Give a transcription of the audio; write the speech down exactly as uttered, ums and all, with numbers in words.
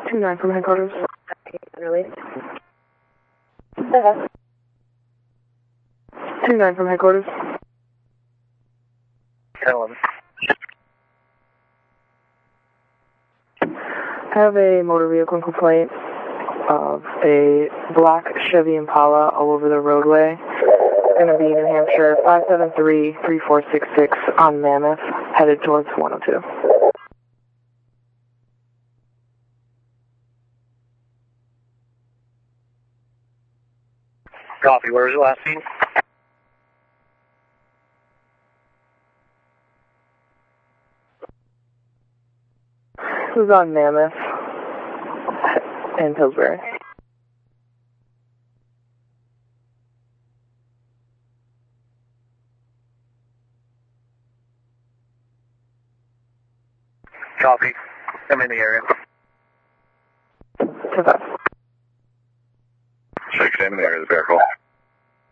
two nine from headquarters. Release. Uh-huh. two nine from headquarters. ten eleven. I have a motor vehicle complaint of a black Chevy Impala all over the roadway. Going to be New Hampshire five seven three three four six six on Mammoth, headed towards one oh two. Copy. Where was your last scene? This was on Mammoth and Pillsbury. Copy. I'm in the area. two five. Shake it in the area of the vehicle.